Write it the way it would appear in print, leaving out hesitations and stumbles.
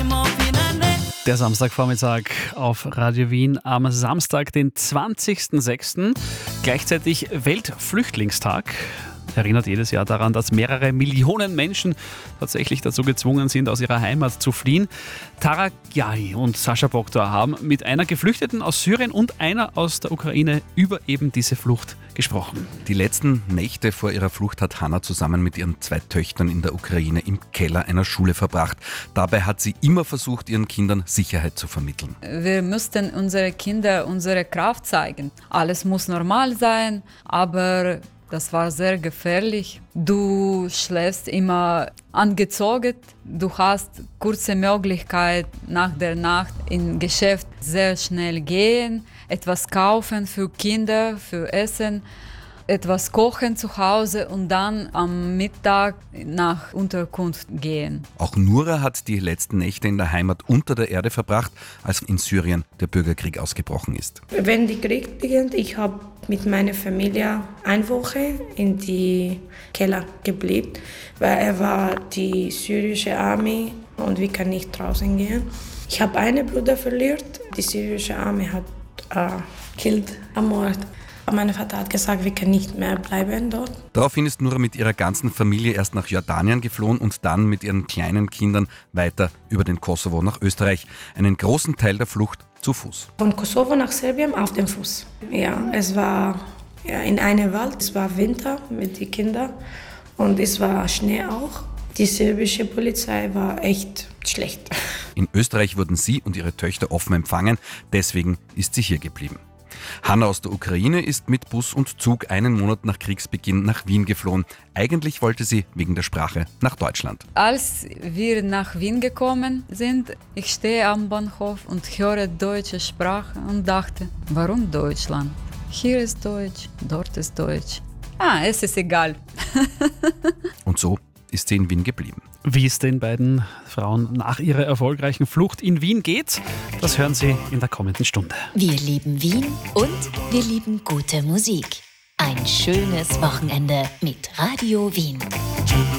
Der Samstagvormittag auf Radio Wien am Samstag, den 20.06. Gleichzeitig Weltflüchtlingstag. Erinnert jedes Jahr daran, dass mehrere Millionen Menschen tatsächlich dazu gezwungen sind, aus ihrer Heimat zu fliehen. Tara Giai und Sascha Boktor haben mit einer Geflüchteten aus Syrien und einer aus der Ukraine über eben diese Flucht gesprochen. Die letzten Nächte vor ihrer Flucht hat Hanna zusammen mit ihren 2 Töchtern in der Ukraine im Keller einer Schule verbracht. Dabei hat sie immer versucht, ihren Kindern Sicherheit zu vermitteln. Wir müssten unsere Kinder unsere Kraft zeigen. Alles muss normal sein, aber das war sehr gefährlich. Du schläfst immer angezogen. Du hast kurze Möglichkeit nach der Nacht im Geschäft sehr schnell gehen, etwas kaufen für Kinder, für Essen, etwas kochen zu Hause und dann am Mittag nach Unterkunft gehen. Auch Nura hat die letzten Nächte in der Heimat unter der Erde verbracht, als in Syrien der Bürgerkrieg ausgebrochen ist. Wenn die Krieg beginnt, ich habe mit meiner Familie eine Woche in die Keller geblieben, weil er war die syrische Armee und wir können nicht draußen gehen. Ich habe einen Bruder verloren, die syrische Armee hat ermordet. Mein Vater hat gesagt, wir können nicht mehr bleiben dort. Daraufhin ist Nura mit ihrer ganzen Familie erst nach Jordanien geflohen und dann mit ihren kleinen Kindern weiter über den Kosovo nach Österreich. Einen großen Teil der Flucht zu Fuß. Von Kosovo nach Serbien auf dem Fuß. Ja, es war in einem Wald, es war Winter mit den Kindern und es war Schnee auch. Die serbische Polizei war echt schlecht. In Österreich wurden sie und ihre Töchter offen empfangen, deswegen ist sie hier geblieben. Hanna aus der Ukraine ist mit Bus und Zug einen Monat nach Kriegsbeginn nach Wien geflohen. Eigentlich wollte sie wegen der Sprache nach Deutschland. Als wir nach Wien gekommen sind, ich stehe am Bahnhof und höre deutsche Sprache und dachte, warum Deutschland? Hier ist Deutsch, dort ist Deutsch. Es ist egal. Und so ist sie in Wien geblieben. Wie es den beiden Frauen nach ihrer erfolgreichen Flucht in Wien geht, das hören Sie in der kommenden Stunde. Wir lieben Wien und wir lieben gute Musik. Ein schönes Wochenende mit Radio Wien.